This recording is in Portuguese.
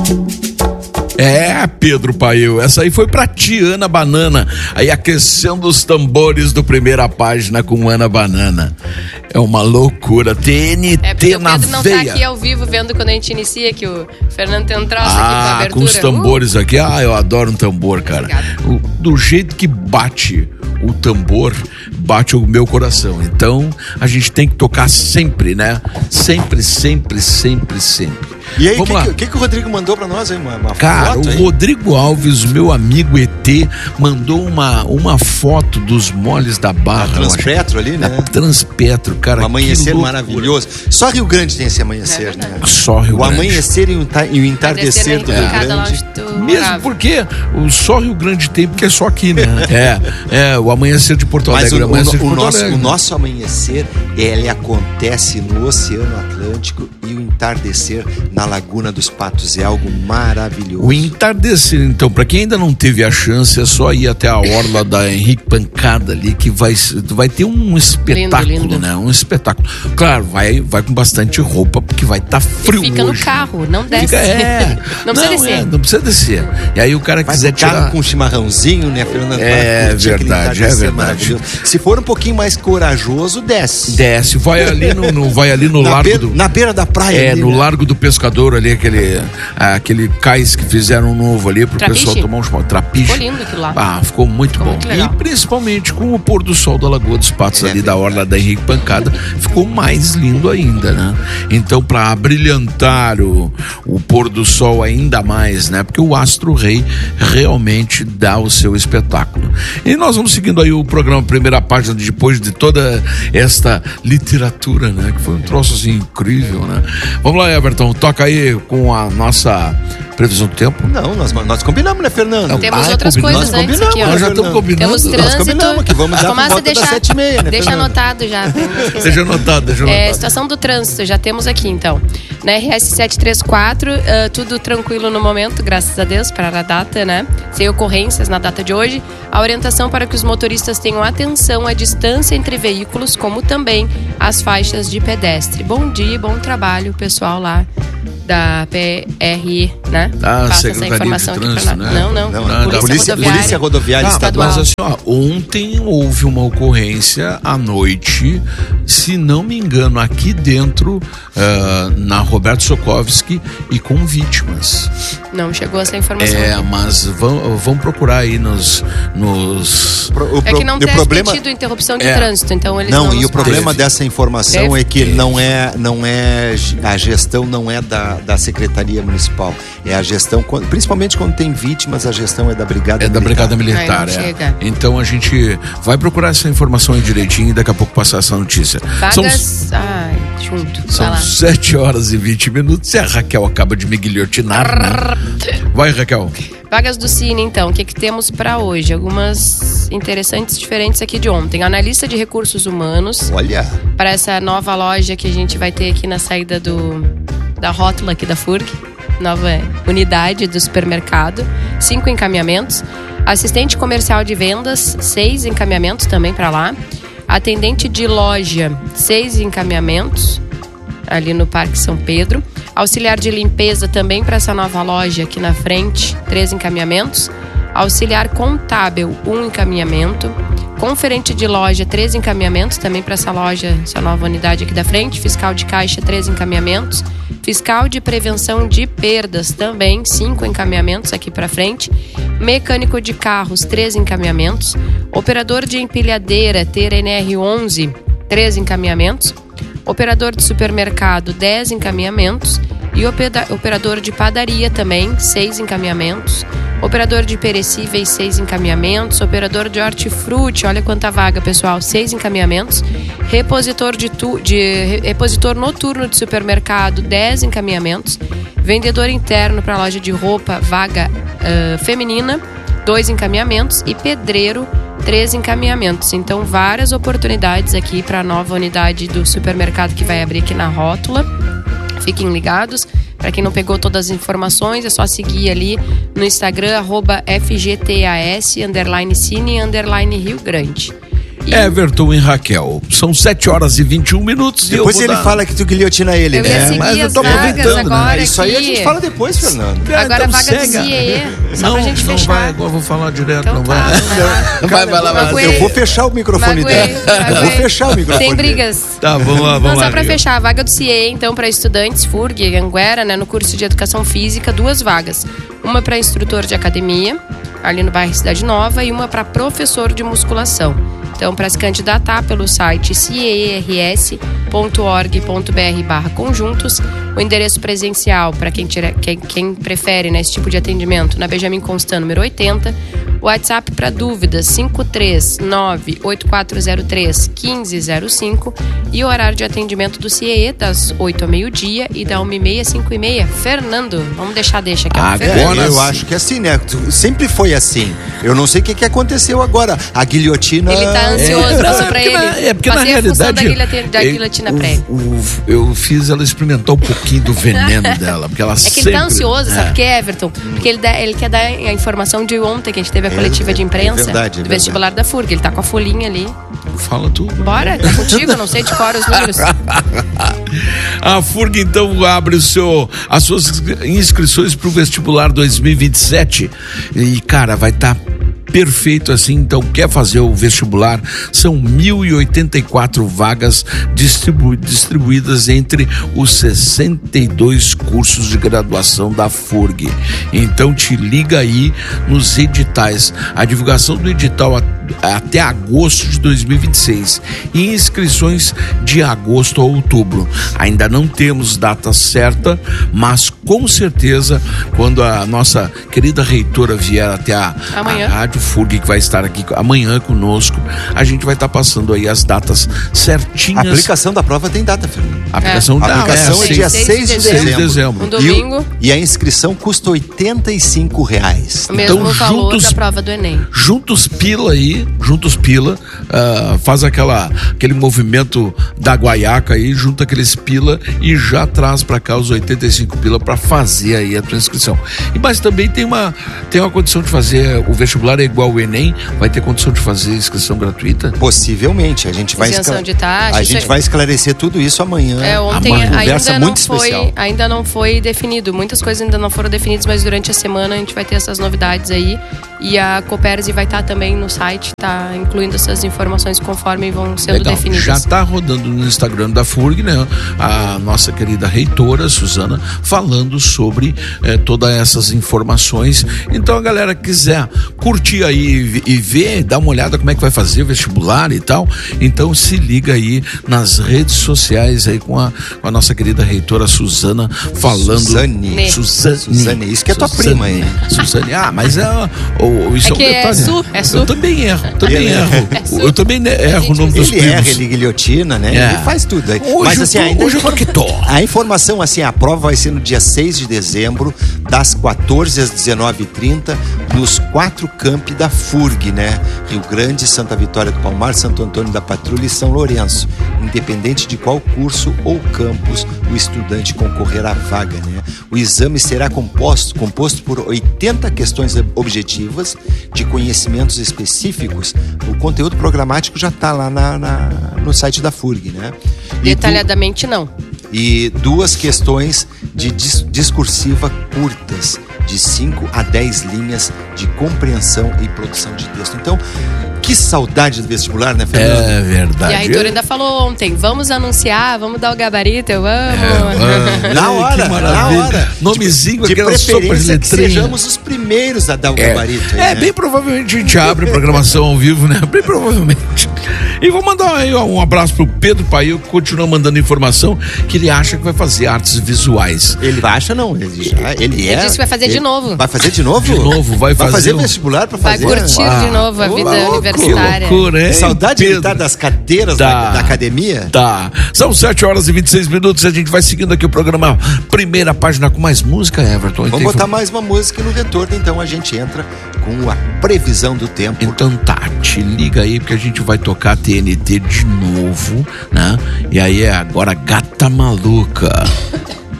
Pedro Paio, essa aí foi pra Tiana Banana, aí aquecendo os tambores do Primeira Página com Ana Banana. É uma loucura, TNT na veia. O Pedro não tá aqui ao vivo vendo quando a gente inicia, que o Fernando tem um troço aqui pra abertura. Com os tambores aqui, eu adoro um tambor, cara. Do jeito que bate o tambor, bate o meu coração. Então, a gente tem que tocar sempre, né? Sempre, sempre, sempre, sempre. E aí, o que o Rodrigo mandou pra nós aí? Uma cara, foto o aí? Rodrigo Alves, meu amigo ET, mandou uma foto dos moles da Barra. Transpetro ali, né? Transpetro, cara. Um amanhecer maravilhoso. Só Rio Grande tem esse amanhecer, né? Só Rio Grande. O amanhecer e o entardecer do Rio Grande. Mesmo porque só Rio Grande tem, porque é só aqui, né? O amanhecer de Porto Alegre. Mas o nosso amanhecer, ele acontece no Oceano Atlântico, e o entardecer na Laguna dos Patos é algo maravilhoso. O entardecer, então, pra quem ainda não teve a chance, é só ir até a orla da Henrique Pancada ali, que vai ter um espetáculo, lindo. Né? Um espetáculo. Claro, vai com bastante roupa, porque vai estar frio. Fica hoje. No carro, não desce. Não precisa descer. Não precisa descer. E aí o cara quiser tirar com um chimarrãozinho, né, Fernando? É verdade. Se for um pouquinho mais corajoso, desce. Vai ali no largo na beira da praia. No Largo do Pescador ali, aquele cais que fizeram novo ali pro pessoal tomar um chimarrão. Trapiche. Ficou lindo aquilo lá. Ficou muito bom. E principalmente com o pôr do sol da Lagoa dos Patos ali da orla da Henrique Pancada, ficou mais lindo ainda, né? Então, para abrilhantar o pôr do sol ainda mais, né? Porque o Astro Rei realmente dá o seu espetáculo. E nós vamos seguindo aí o programa Primeira Página, depois de toda esta literatura, né? Que foi um troço assim incrível, né? Vamos lá, Everton, toca aí com a nossa previsão do tempo. Não, nós combinamos, né, Fernando? Temos outras coisas antes aqui, ó. Nós já estamos combinando. Temos trânsito. Nós combinamos que vamos dar por volta das 7h30, né, deixa anotado já. Deixa anotado. Situação do trânsito, já temos aqui, então. Na RS 734, tudo tranquilo no momento, graças a Deus, para a data, né? Sem ocorrências na data de hoje. A orientação para que os motoristas tenham atenção à distância entre veículos, como também as faixas de pedestre. Bom dia, bom trabalho, pessoal lá da PRI, né? Passa essa informação de trânsito, aqui pra nós. Não, Polícia Rodoviária Estadual. Mas assim, ontem houve uma ocorrência à noite, se não me engano, aqui dentro, na Roberto Sokovski, e com vítimas. Não chegou essa informação. Mas vamos procurar aí nos... É que não tem tido interrupção de trânsito, então eles não. E o problema dessa informação é que a gestão não é da Secretaria Municipal. É a gestão, principalmente quando tem vítimas, a gestão é da Brigada Militar. Da Brigada Militar, Então a gente vai procurar essa informação aí direitinho e daqui a pouco passar essa notícia. Vagas... junto. São 7h20 e a Raquel acaba de me guilhotinar, né? Vai, Raquel. Vagas do Cine, então, o que temos para hoje? Algumas interessantes, diferentes aqui de ontem. Analista de recursos humanos. Olha! Para essa nova loja que a gente vai ter aqui na saída da rótula aqui da FURG. Nova unidade do supermercado. 5 encaminhamentos. Assistente comercial de vendas, 6 encaminhamentos também para lá. Atendente de loja, 6 encaminhamentos. Ali no Parque São Pedro. Auxiliar de limpeza também para essa nova loja aqui na frente, 3 encaminhamentos. Auxiliar contábil, 1 encaminhamento. Conferente de loja, 3 encaminhamentos também para essa loja, essa nova unidade aqui da frente. Fiscal de caixa, 3 encaminhamentos. Fiscal de prevenção de perdas também, 5 encaminhamentos aqui para frente. Mecânico de carros, 3 encaminhamentos. Operador de empilhadeira, TRNR 11, 3 encaminhamentos. Operador de supermercado, 10 encaminhamentos. E operador de padaria também, 6 encaminhamentos. Operador de perecíveis, 6 encaminhamentos. Operador de hortifruti, olha quanta vaga, pessoal, 6 encaminhamentos. Repositor repositor noturno de supermercado, 10 encaminhamentos. Vendedor interno para loja de roupa, vaga feminina, 2 encaminhamentos. E pedreiro, 3 encaminhamentos. Então, várias oportunidades aqui para a nova unidade do supermercado que vai abrir aqui na rótula. Fiquem ligados. Para quem não pegou todas as informações, é só seguir ali no Instagram, @FGTAS_Cine_Rio Grande. Everton e Raquel. São 7h21. Depois ele fala que tu guilhotina ele, eu né? Mas eu tô aproveitando, né? Isso aí a gente fala depois, Fernando. Agora então, a vaga do CIE. Só pra gente fechar. Vai, agora eu vou falar direto. Então, não vai. Vai lá. Eu vou fechar o microfone dele. Eu vou fechar o microfone. Tem brigas. Tá, vamos lá. Então, só pra fechar, a vaga do CIE, então, pra estudantes FURG, Anguera, né, no curso de Educação Física, 2 vagas. Uma pra instrutor de academia, ali no bairro Cidade Nova, e uma pra professor de musculação. Então, para se candidatar pelo site ciers.org.br/conjuntos, o endereço presencial para quem prefere, né, esse tipo de atendimento, na Benjamin Constant, número 80, o WhatsApp para dúvidas 539-8403-1505 e o horário de atendimento do CIE das 8 ao meio-dia e da 1h30 às 5h30. Fernando, vamos deixa aqui. Agora eu acho que é assim, né? Sempre foi assim. Eu não sei o que aconteceu agora. A guilhotina... Ele tá ansioso, passou pra ele. Porque na realidade... da guilhotina pra ele. Eu fiz ela experimentar um pouquinho do veneno dela, porque ela sempre... É que ele tá ansioso, sabe por quê, Everton? Porque ele quer dar a informação de ontem, que a gente teve a coletiva de imprensa do vestibular da FURG. Ele tá com a folhinha ali. Fala tudo. Bora, tá contigo, não sei de cor os números. A FURG, então, abre as suas inscrições pro vestibular 2027. E, cara, vai estar perfeito assim. Então, quer fazer o vestibular? São 1.084 vagas distribuídas entre os 62 cursos de graduação da FURG. Então, te liga aí nos editais. A divulgação do edital até agosto de 2026 e inscrições de agosto a outubro. Ainda não temos data certa, mas com certeza quando a nossa querida reitora vier até a Rádio FURG, que vai estar aqui amanhã conosco, a gente vai estar passando aí as datas certinhas. A aplicação da prova tem data, Fernando. A aplicação é dia 6 de dezembro. Um domingo. E a inscrição custa R$85. O mesmo então, valor da prova do Enem. Juntos pila, faz aquele movimento da guaiaca aí, junta aqueles pila e já traz pra cá os 85 pila pra fazer aí a tua inscrição. Mas também tem uma condição de fazer o vestibular igual o Enem, vai ter condição de fazer inscrição gratuita? Possivelmente, a gente vai esclarecer tudo isso amanhã. Ontem uma conversa muito especial. Ainda não foi definido, muitas coisas ainda não foram definidas, mas durante a semana a gente vai ter essas novidades aí. E a Coperse vai estar também no site, tá incluindo essas informações conforme vão sendo definidas. Já está rodando no Instagram da FURG, né? A nossa querida reitora, Suzana, falando sobre todas essas informações. Então, a galera que quiser curtir aí e ver, dar uma olhada como é que vai fazer o vestibular e tal, então se liga aí nas redes sociais aí com a nossa querida reitora Suzana falando. Suzane, isso que é tua prima aí. Suzane, mas isso é Su. Eu também erro. Eu também erro o nome dos primos. Ele erra, ele guilhotina, né? Ele faz tudo aí. Mas assim, a informação, assim, a prova vai ser no dia 6 de dezembro, das 14 às 19h30, nos 4 campi da FURG, né? Rio Grande, Santa Vitória do Palmar, Santo Antônio da Patrulha e São Lourenço. Independente de qual curso ou campus o estudante concorrer à vaga, né? O exame será composto por 80 questões objetivas de conhecimentos específicos. O conteúdo programático já está lá no site da FURG, né? Detalhadamente não. E 2 questões de discursiva curtas, de 5 a 10 linhas de compreensão e produção de texto. Então, que saudade do vestibular, né, Fernando? É verdade. E a reitora ainda falou ontem, vamos anunciar, vamos dar o gabarito, eu amo. Na hora. Nomezinho, de aquelas sopas que sejamos os primeiros a dar o gabarito. Né? Bem provavelmente a gente abre a programação ao vivo, né? Bem provavelmente. E vou mandar aí um abraço pro Pedro Paio, que continua mandando informação que ele acha que vai fazer artes visuais. Ele acha não, ele disse que vai fazer de novo. Vai fazer de novo? De novo, vai fazer vestibular pra fazer. Vai curtir de novo a vida universitária. Que loucura, hein? Saudade de estar das cadeiras da academia? Tá. São 7h26. A gente vai seguindo aqui o programa Primeira Página com mais música, Everton. Vamos botar mais uma música e no retorno, então a gente entra com a previsão do tempo. Então te liga aí, porque a gente vai tocar TNT de novo, né? E aí é agora Gata Maluca.